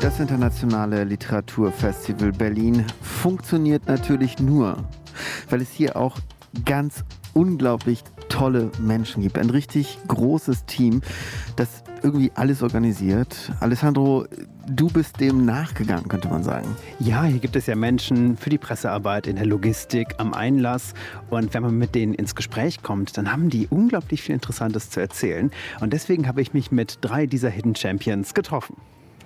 Das internationale Literaturfestival Berlin funktioniert natürlich nur, weil es hier auch ganz unglaublich tolle Menschen gibt. Ein richtig großes Team, das irgendwie alles organisiert. Alessandro, du bist dem nachgegangen, könnte man sagen. Ja, hier gibt es ja Menschen für die Pressearbeit, in der Logistik, am Einlass. Und wenn man mit denen ins Gespräch kommt, dann haben die unglaublich viel Interessantes zu erzählen. Und deswegen habe ich mich mit 3 dieser Hidden Champions getroffen.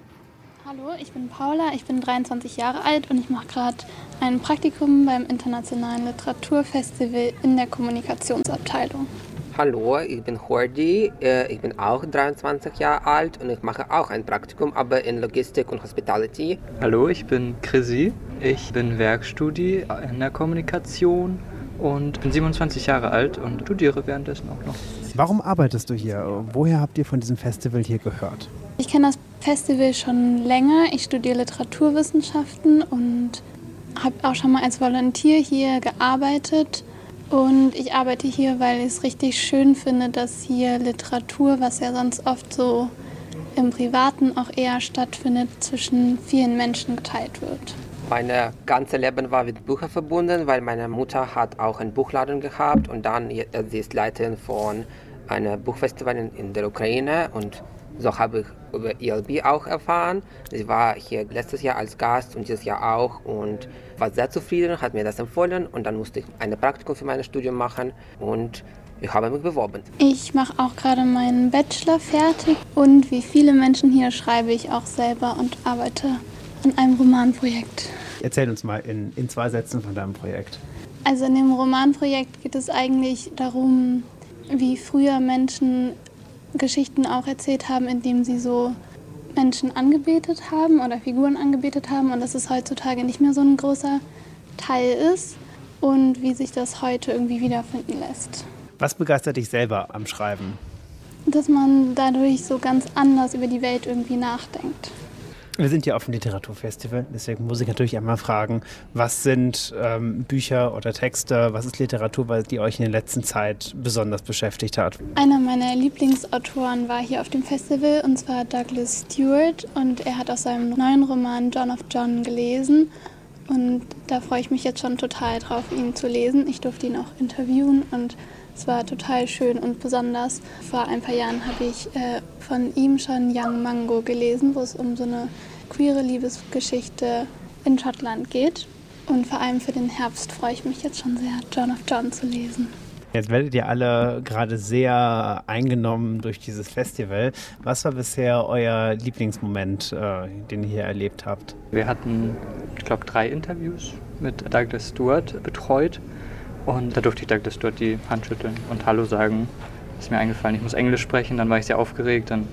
Hallo, ich bin Paula, ich bin 23 Jahre alt und ich mache gerade ein Praktikum beim Internationalen Literaturfestival in der Kommunikationsabteilung. Hallo, ich bin Hordi, ich bin auch 23 Jahre alt und ich mache auch ein Praktikum, aber in Logistik und Hospitality. Hallo, ich bin Chrissy, ich bin Werkstudie in der Kommunikation und bin 27 Jahre alt und studiere währenddessen auch noch. Warum arbeitest du hier? Woher habt ihr von diesem Festival hier gehört? Ich kenne das Festival schon länger, ich studiere Literaturwissenschaften und habe auch schon mal als Volunteer hier gearbeitet. Und ich arbeite hier, weil ich es richtig schön finde, dass hier Literatur, was ja sonst oft so im Privaten auch eher stattfindet, zwischen vielen Menschen geteilt wird. Mein ganzes Leben war mit Büchern verbunden, weil meine Mutter hat auch einen Buchladen gehabt und dann sie ist Leiterin von einem Buchfestival in der Ukraine und so habe ich über ELB auch erfahren. Sie war hier letztes Jahr als Gast und dieses Jahr auch und war sehr zufrieden, hat mir das empfohlen und dann musste ich ein Praktikum für mein Studium machen und ich habe mich beworben. Ich mache auch gerade meinen Bachelor fertig und wie viele Menschen hier schreibe ich auch selber und arbeite an einem Romanprojekt. Erzähl uns mal in 2 Sätzen von deinem Projekt. Also in dem Romanprojekt geht es eigentlich darum, wie früher Menschen Geschichten auch erzählt haben, indem sie so Menschen angebetet haben oder Figuren angebetet haben und dass es heutzutage nicht mehr so ein großer Teil ist und wie sich das heute irgendwie wiederfinden lässt. Was begeistert dich selber am Schreiben? Dass man dadurch so ganz anders über die Welt irgendwie nachdenkt. Wir sind ja auf dem Literaturfestival, deswegen muss ich natürlich einmal fragen, was sind Bücher oder Texte, was ist Literatur, die euch in der letzten Zeit besonders beschäftigt hat? Einer meiner Lieblingsautoren war hier auf dem Festival und zwar Douglas Stewart und er hat aus seinem neuen Roman John of John gelesen und da freue ich mich jetzt schon total drauf, ihn zu lesen. Ich durfte ihn auch interviewen und es war total schön und besonders. Vor ein paar Jahren habe ich von ihm schon Young Mango gelesen, wo es um so eine queere Liebesgeschichte in Schottland geht. Und vor allem für den Herbst freue ich mich jetzt schon sehr, John of John zu lesen. Jetzt werdet ihr alle gerade sehr eingenommen durch dieses Festival. Was war bisher euer Lieblingsmoment, den ihr hier erlebt habt? Wir hatten, ich glaube, 3 Interviews mit Douglas Stewart betreut und da durfte ich Douglas Stewart die Hand schütteln und Hallo sagen. Ist mir eingefallen, ich muss Englisch sprechen, dann war ich sehr aufgeregt. Dann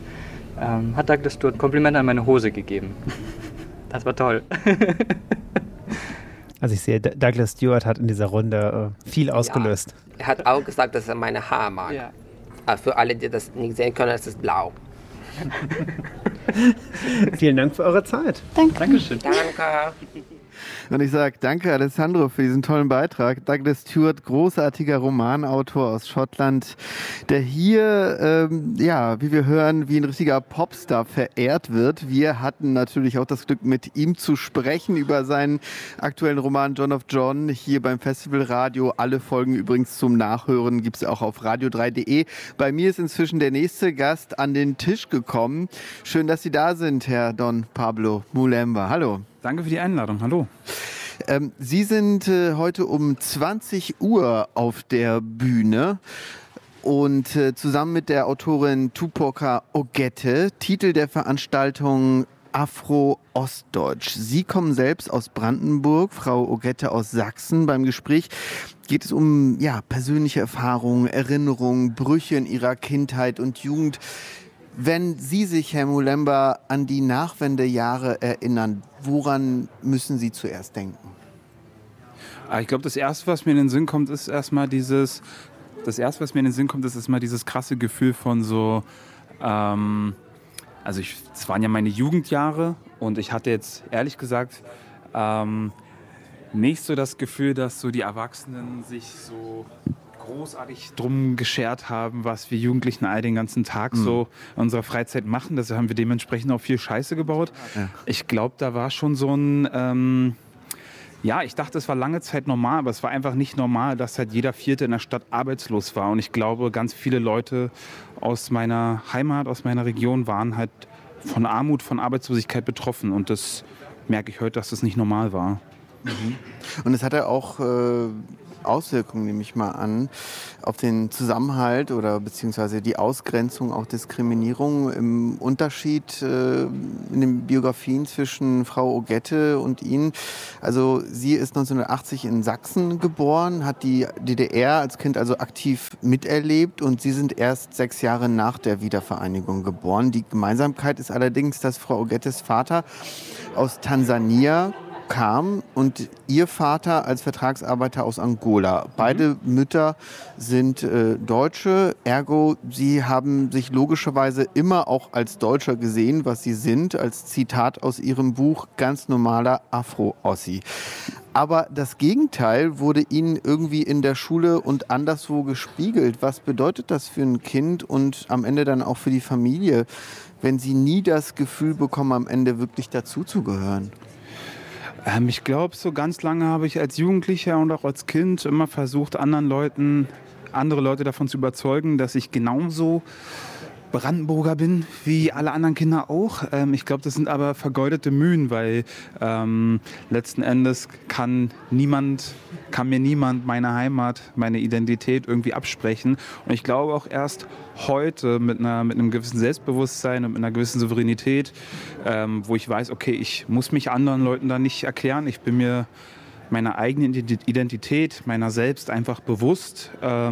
hat Douglas Stewart Komplimente an meine Hose gegeben. Das war toll. Also ich sehe, Douglas Stewart hat in dieser Runde viel ausgelöst. Ja, er hat auch gesagt, dass er meine Haare mag. Ja. Aber für alle, die das nicht sehen können, es ist blau. Vielen Dank für eure Zeit. Danke. Dankeschön. Danke. Und ich sage danke Alessandro für diesen tollen Beitrag. Douglas Stewart, großartiger Romanautor aus Schottland, der hier, wie wir hören, wie ein richtiger Popstar verehrt wird. Wir hatten natürlich auch das Glück, mit ihm zu sprechen über seinen aktuellen Roman John of John hier beim Festivalradio. Alle Folgen übrigens zum Nachhören gibt es auch auf radio3.de. Bei mir ist inzwischen der nächste Gast an den Tisch gekommen. Schön, dass Sie da sind, Herr Don Pablo Mulemba. Hallo. Danke für die Einladung. Hallo. Sie sind heute um 20 Uhr auf der Bühne und zusammen mit der Autorin Tupoka Ogette, Titel der Veranstaltung Afro-Ostdeutsch. Sie kommen selbst aus Brandenburg, Frau Ogette aus Sachsen. Beim Gespräch geht es um persönliche Erfahrungen, Erinnerungen, Brüche in ihrer Kindheit und Jugend. Wenn Sie sich, Herr Mulemba, an die Nachwendejahre erinnern, woran müssen Sie zuerst denken? Ich glaube, das Erste, was mir in den Sinn kommt, ist erstmal dieses krasse Gefühl von so, es waren ja meine Jugendjahre und ich hatte jetzt ehrlich gesagt nicht so das Gefühl, dass so die Erwachsenen sich so großartig drum geschert haben, was wir Jugendlichen all den ganzen Tag so in unserer Freizeit machen. Deshalb haben wir dementsprechend auch viel Scheiße gebaut. Ja. Ich glaube, da war schon so ein... ich dachte, es war lange Zeit normal, aber es war einfach nicht normal, dass halt jeder Vierte in der Stadt arbeitslos war. Und ich glaube, ganz viele Leute aus meiner Heimat, aus meiner Region waren halt von Armut, von Arbeitslosigkeit betroffen. Und das merke ich heute, dass das nicht normal war. Und es hatte auch Auswirkungen, nehme ich mal an, auf den Zusammenhalt oder beziehungsweise die Ausgrenzung, auch Diskriminierung im Unterschied in den Biografien zwischen Frau Ogette und Ihnen. Also sie ist 1980 in Sachsen geboren, hat die DDR als Kind also aktiv miterlebt und Sie sind erst 6 Jahre nach der Wiedervereinigung geboren. Die Gemeinsamkeit ist allerdings, dass Frau Ogettes Vater aus Tansania kam und ihr Vater als Vertragsarbeiter aus Angola. Beide Mütter sind Deutsche, ergo sie haben sich logischerweise immer auch als Deutscher gesehen, was sie sind, als Zitat aus ihrem Buch, ganz normaler Afro-Ossi. Aber das Gegenteil wurde ihnen irgendwie in der Schule und anderswo gespiegelt. Was bedeutet das für ein Kind und am Ende dann auch für die Familie, wenn sie nie das Gefühl bekommen, am Ende wirklich dazuzugehören? Ich glaube, so ganz lange habe ich als Jugendlicher und auch als Kind immer versucht, andere Leute davon zu überzeugen, dass ich genauso Brandenburger bin, wie alle anderen Kinder auch. Ich glaube, das sind aber vergeudete Mühen, weil letzten Endes kann mir niemand meine Heimat, meine Identität irgendwie absprechen. Und ich glaube auch erst heute mit einem gewissen Selbstbewusstsein und mit einer gewissen Souveränität, wo ich weiß, okay, ich muss mich anderen Leuten da nicht erklären. Ich bin mir meiner eigenen Identität, meiner selbst einfach bewusst.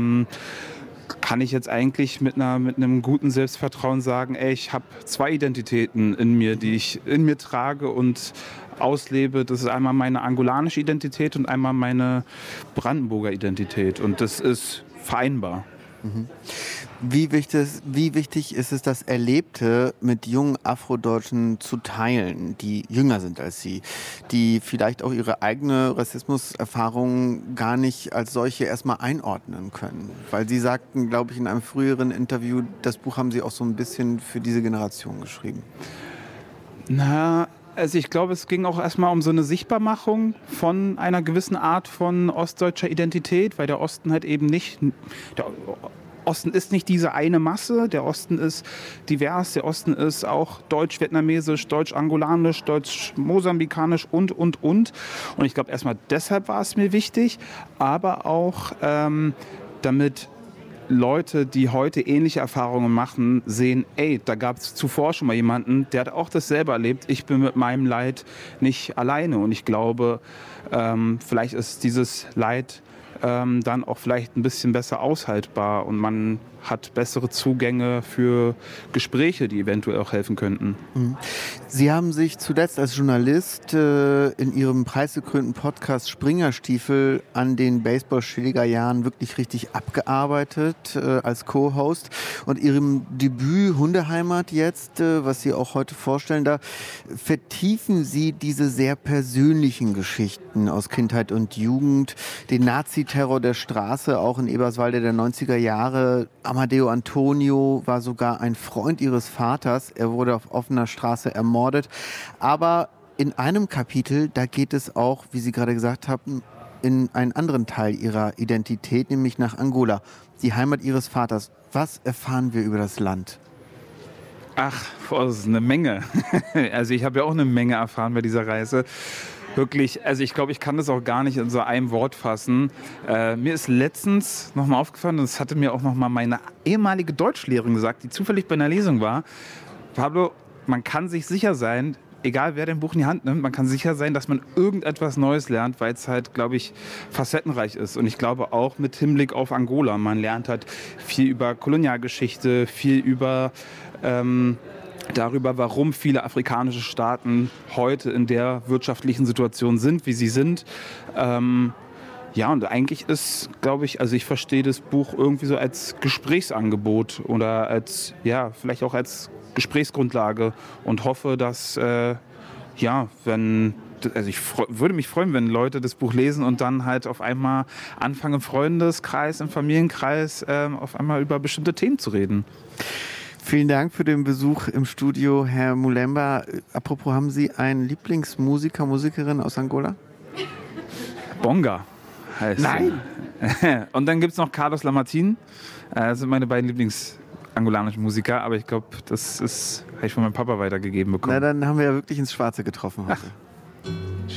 Kann ich jetzt eigentlich mit einem guten Selbstvertrauen sagen, ich habe 2 Identitäten in mir, die ich in mir trage und auslebe. Das ist einmal meine angolanische Identität und einmal meine Brandenburger Identität. Und das ist vereinbar. Mhm. Wie wichtig ist es, das Erlebte mit jungen Afrodeutschen zu teilen, die jünger sind als Sie, die vielleicht auch ihre eigene Rassismuserfahrung gar nicht als solche erstmal einordnen können? Weil Sie sagten, glaube ich, in einem früheren Interview, das Buch haben Sie auch so ein bisschen für diese Generation geschrieben. Also ich glaube, es ging auch erstmal um so eine Sichtbarmachung von einer gewissen Art von ostdeutscher Identität, weil der Osten halt eben nicht... Der Osten ist nicht diese eine Masse, der Osten ist divers, der Osten ist auch deutsch-vietnamesisch, deutsch-angolanisch, deutsch-mosambikanisch und. Und ich glaube, erstmal deshalb war es mir wichtig, aber auch damit Leute, die heute ähnliche Erfahrungen machen, sehen, da gab es zuvor schon mal jemanden, der hat auch dasselbe erlebt. Ich bin mit meinem Leid nicht alleine und ich glaube, vielleicht ist dieses Leid dann auch vielleicht ein bisschen besser aushaltbar und man hat bessere Zugänge für Gespräche, die eventuell auch helfen könnten. Sie haben sich zuletzt als Journalist in Ihrem preisgekrönten Podcast Springerstiefel an den Baseball-Schlägerjahren wirklich richtig abgearbeitet als Co-Host. Und Ihrem Debüt Hundeheimat jetzt, was Sie auch heute vorstellen, da vertiefen Sie diese sehr persönlichen Geschichten aus Kindheit und Jugend, den Naziterror der Straße, auch in Eberswalde der 90er Jahre. Amadeo Antonio war sogar ein Freund ihres Vaters. Er wurde auf offener Straße ermordet. Aber in einem Kapitel, da geht es auch, wie Sie gerade gesagt haben, in einen anderen Teil ihrer Identität, nämlich nach Angola, die Heimat ihres Vaters. Was erfahren wir über das Land? Ach, das ist eine Menge. Also ich habe ja auch eine Menge erfahren bei dieser Reise. Wirklich, also ich glaube, ich kann das auch gar nicht in so einem Wort fassen. Mir ist letztens nochmal aufgefallen, und das hatte mir auch nochmal meine ehemalige Deutschlehrerin gesagt, die zufällig bei einer Lesung war. Pablo, man kann sich sicher sein, egal wer dein Buch in die Hand nimmt, man kann sicher sein, dass man irgendetwas Neues lernt, weil es halt, glaube ich, facettenreich ist. Und ich glaube auch mit Hinblick auf Angola. Man lernt halt viel über Kolonialgeschichte, viel über... darüber, warum viele afrikanische Staaten heute in der wirtschaftlichen Situation sind, wie sie sind. Und eigentlich ist, glaube ich, also ich verstehe das Buch irgendwie so als Gesprächsangebot oder als, vielleicht auch als Gesprächsgrundlage und hoffe, dass, wenn also ich würde mich freuen, wenn Leute das Buch lesen und dann halt auf einmal anfangen, im Freundeskreis, im Familienkreis auf einmal über bestimmte Themen zu reden. Vielen Dank für den Besuch im Studio, Herr Mulemba. Apropos, haben Sie einen Lieblingsmusiker, Musikerin aus Angola? Bonga heißt Nein! Und dann gibt es noch Carlos Lamartine. Das sind meine beiden angolanische Musiker, aber ich glaube, das habe ich von meinem Papa weitergegeben bekommen. Na, dann haben wir ja wirklich ins Schwarze getroffen heute.